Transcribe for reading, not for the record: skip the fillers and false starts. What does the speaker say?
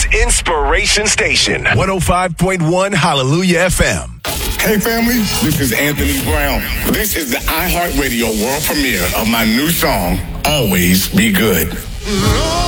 inspiration station. 105.1 Hallelujah FM. Hey family, this is Anthony Brown. This is the iHeartRadio world premiere of my new song, Always Be Good.